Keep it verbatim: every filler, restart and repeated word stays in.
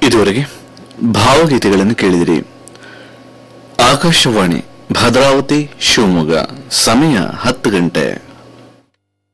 ಇದುವರೆಗೆ ಭಾವಗೀತೆಗಳನ್ನು ಕೇಳಿದಿರಿ. ಆಕಾಶವಾಣಿ ಭದ್ರಾವತಿ ಶಿವಮೊಗ್ಗ. ಸಮಯ ಹತ್ತು ಗಂಟೆ.